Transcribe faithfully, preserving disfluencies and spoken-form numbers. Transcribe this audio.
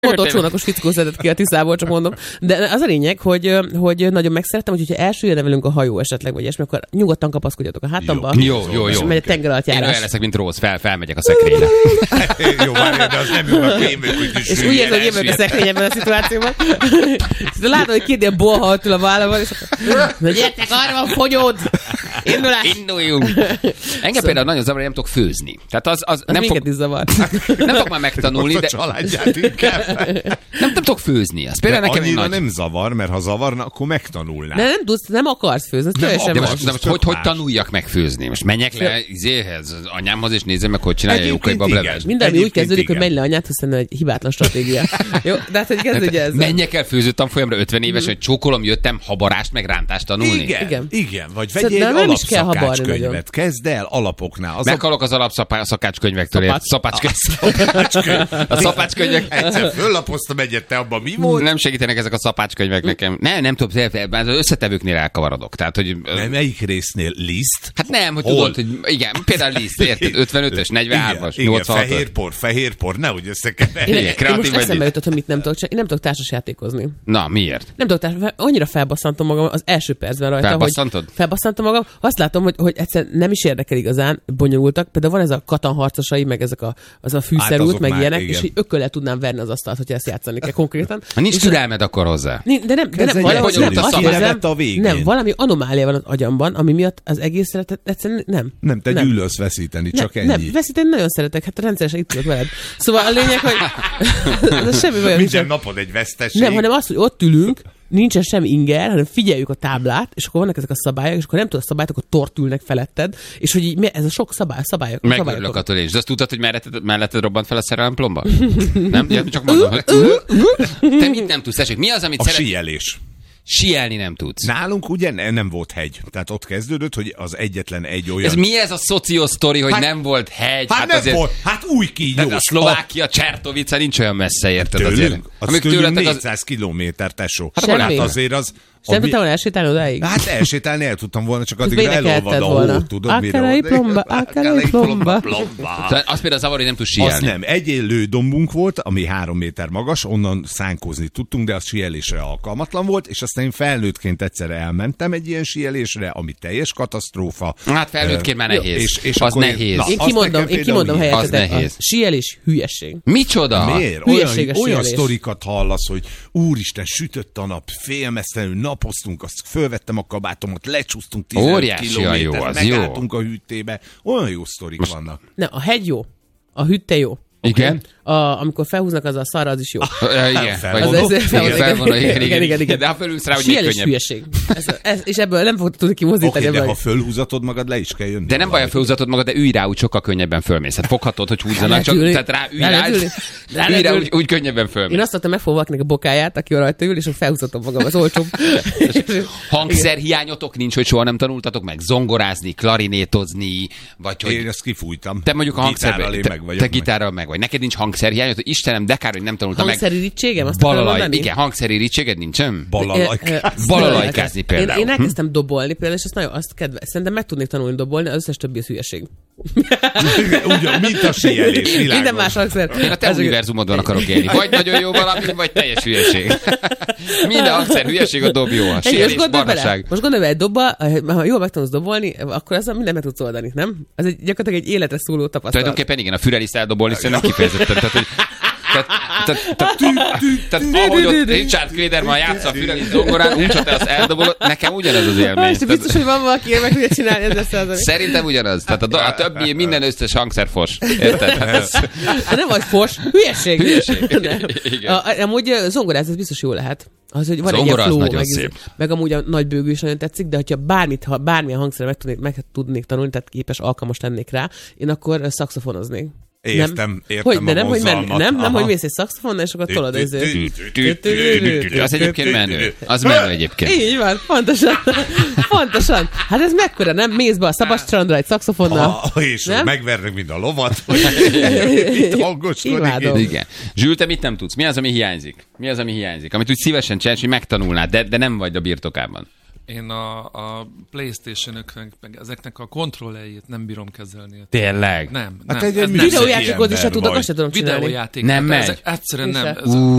Motorcsónakos fickó szedett ki a Tiszából, csak mondom. De az a lényeg, hogy, hogy nagyon megszerettem, hogy ha első jönne velünk a hajó esetleg, vagy ilyesmi, akkor nyugodtan kapaszkodjatok a hátamba. Jó, jó, jó. És jó. megy a tenger alatt járás. Én olyan leszek, mint Rose, fel, felmegyek a szekrényre. Jó, várjál, de az nem jó, akkor én vagyok, hogy és úgy érzem, hogy én vagyok a szekrény ebben a szituációban. Látom, hogy két ilyen bolha ül a vállamon, és akkor, na gyertek, arra van fogyód! Indulás! Induljunk! Engem például nagyon zavar, hogy nem tudok főzni. Tehát az, az, az nem minket fog, is zavar. nem fog már megtanulni, Most de a családját inkább. nem, nem tudok főzni. Az például nekem annyira nagy... nem zavar, mert ha zavarna, akkor megtanulnál. De nem tudsz, nem akarsz főzni, ez teljesen De más. most, de most hogy, hogy tanuljak meg főzni? Most menjek le izéhez, az anyámhoz, és nézzem meg, hogy csinálja Jókai bableves. Minden, ami úgy Egyébként kezdődik, hogy igen. menj le anyát, hiszen egy hibátlan stratégia. Jó, de hát, hogy kezdődje ezzel. Menjek el főző tanfolyamra ötven éves, hogy csókolom, jöttem habarást meg rántást tanulni. Igen, Igen. igen, igen. Vagy Szerintem vegyél egy nem is kell habarni nagyon. alapszakácskönyvet. Kezd el alapoknál. Az Meghalok az alapszakácskönyvektől. ért- Szapácskönyv. A szapácskönyvek. Egyszer föllapoztam egyet, te abban mi volt? Nem segítenek ezek a szapácskönyvek nekem. Nem, nem tudom, az összetevőknél elkavarodok. Tehát, hogy... Nem, melyik résznél? Liszt? Hát nem, hogy Hol? tudod, hogy igen, például liszt, érted? ötvenötös, negyvenhármas, Igen, nyolcvanhatos. fehérpor, fehérpor, nehogy összekeverj. Én, Igen, én kreatív most vagy. eszembe jutott, hogy mit nem tudok, én nem tudok társasjátékozni. Na, miért? Nem tudok társ, annyira felbasszantom magam az első percben rajta, Felbasszantod? hogy felbasszantom magam. Azt látom, hogy, hogy egyszerűen nem is érdekel igazán, bonyolultak. Például van ez a katanharcosai, meg ezek a, az a fűszerút, azok meg már, ilyenek, igen. és hogy ökköllel tudnám verni az asztalt, hogyha ezt játszani kell konkrétan. Ha nincs És türelmed akkor hozzá. Ni- De nem, de nem, Kezd egy valahogy nem, bonyolult azt szabály. érzem, a végén. nem, valami anomália van az agyamban, ami miatt az egészre egyszerűen nem. Nem, te nem. gyűlölsz veszíteni, csak nem, ennyi. Nem, veszíteni nagyon szeretek, hát rendszeresen itt tudok veled. Szóval a lényeg, hogy de semmi bajom Minden nincsen. napod egy veszteség. Nem, hanem az, hogy ott ülünk, nincsen semmi inger, hanem figyeljük a táblát, és akkor vannak ezek a szabályok, és akkor nem tudod a szabályt, akkor tort ülnek feletted, és hogy így, mi- ez a sok szabály, szabályok. Megörülök szabályok. attól én is. De azt tudtad, hogy melletted, melletted robbant fel a szerelem plomba? Nem? Ja, csak mondom, hogy... Te mit nem tudsz? Tessék, mi az, amit A szeret... síelés. Sielni nem tudsz. Nálunk ugye ne- nem volt hegy. Tehát ott kezdődött, hogy az egyetlen egy olyan... Ez mi ez a szociosztori, hogy Hát- nem volt hegy? Hát, nem azért... volt. Hát új kígyós. De a Szlovákia, Csertovica nincs olyan messze, érted azért. Tőlünk? Az Amíg tőlünk tőletek az... négyszáz kilométer, tesó. Hát Hát, semmi. hát azért az... És nem ami- tudtam volna elsétálni odáig? Hát elsétálni el tudtam volna, csak addigra Énekelted elolvad a volna. hó, tudod, Akkerai plomba, akkerai plomba. plomba. Tehát az például zavar, hogy nem tudsz Az sielni. nem. Egy lődombunk volt, ami három méter magas, onnan szánkózni tudtunk, de az sielésre alkalmatlan volt, és aztán én felnőttként egyszer elmentem egy ilyen sielésre, ami teljes katasztrófa. Hát felnőttként már nehéz. És, és Az akkor nehéz. Na, Én azt kimondom, nekem én például kimondom ilyen. Az helyettetek. nehéz. A sielés hülyesség. Micsoda? Miért? Hülyeség Olyan, a olyan sielés. sztorikat hallasz, hogy úristen, sütött a nap, félmeztelenül napoztunk, azt fölvettem a kabátomat, lecsúsztunk tizenöt Óriásian jó, kilométer, az jó. megálltunk a hűtébe. Olyan jó sztorik vannak. Nem, a hegy jó. A hütte jó. Igen? A, amikor felhúznak az a szarra, az is jó. Ja, igen. felvonó. Vagy- Az- ez- igen, igen, felvonó, igen, igen, igen, igen, igen. De ha fölülsz rá, hogy még Sielés könnyebb. hülyeség. Ez, ez, és ebből nem fogod tudni kimozdítani. Oké, de ebből. ha fölhúzatod magad, le is kell jönni. De nem baj, a fölhúzatod magad, de ülj rá, úgy sokkal könnyebben fölmész. Hát foghatod, hogy húzzanak, lehet csak ülni. tehát rá, ülj Rá rá, lehet ülni. Rá ülj lehet rá, ülni. úgy, úgy könnyebben fölmész. Én azt mondtam, megfogom a bokáját, aki rajta ül, és akkor felhúzhatom magam, az olcsóbb. Hangszerhiányotok nincs, hogy soha nem tanultatok meg zongorázni, klarinétozni, vagy hogy... Én ezt kifújtam. Te mondjuk a Gitárral hangszerben, én te, meg vagyok. te gitárral meg vagy. Neked nincs hangszerhiányod, Istenem, de kár, hogy nem tanultam meg. Hangszerirítségem, azt akarom Balalaj, mondani? igen, hangszerirítséged nincsen? Balalajk. Balalajkázni például. Én, én elkezdtem dobolni például, és azt nagyon azt kedve, szerintem meg tudnék tanulni dobolni, az összes többi az hülyeség. Ugyan, mint a sielés, világos. Minden más hangszer. Én a te univerzumodban akarok élni. Vagy nagyon jó valami, vagy teljes hülyeség. Minden hangszer hülyeség, a dob jó. A Egy, most sielés gondolj bele, barnaság. most gondolj bele, egy dobba, ha jól megtanulsz dobolni, akkor azzal mindent meg tudsz oldani, nem? Ez egy, gyakorlatilag egy életre szóló tapasztalat. Tulajdonképpen igen, a füreliszt eldobolni szerintem kifejezetten. Tehát, hogy tehát, tehát, tehát, tehát ahogy ott Richard Klederman játsza a füreliszt zongorán, úgy, ha te azt eldobolod, nekem ugyanaz az élmény. Most biztos, hogy van valaki, meg tudja csinálni ezzel százalék. Szerintem ugyanaz. Tehát a, do- a többi, minden összes hangszer fos. Érted? Hát ez... De nem vagy fos, hülyeség. Hülyeség. Nem. Igen. A, amúgy zongoráz, ez biztos jó lehet. Az, hogy van egy Zongora ilyen az flow, nagyon meg, szép. meg amúgy a nagy bőgő is nagyon tetszik, de hogyha bármit, ha bármilyen hangszerre meg tudnék, meg tudnék tanulni, tehát képes, alkalmas lennék rá, én akkor szaxofonoznék. Értem, nem? értem Hogy, de a nem, hogy, men, mozgalmat. nem, nem, Aha. hogy mész egy szaxofonnal, és akkor tolod ezért. Az egyébként menő. Az menő egyébként. Így van, pontosan. Pontosan. Hát ez mekkora, nem? Mész be a szabad strandra egy szaxofonnal. Ha, és Nem? megvernek, mint a lovat. Itt hangoskodik. Imádom. Igen. Zsül, te mit nem tudsz? Mi az, ami hiányzik? Mi az, ami hiányzik? Amit úgy szívesen csinálsz, hogy megtanulnád, de, de nem vagy a birtokában. Én a, a PlayStation-öknek, meg ezeknek a kontrollerjét nem bírom kezelni. Tényleg? Nem, Hát nem. egy ez nem műszaki Videójátékozni se ember tudok, vagy. azt se tudom csinálni. Videójáték. Nem hát megy. ezek egyszerűen Én nem. se. Ez,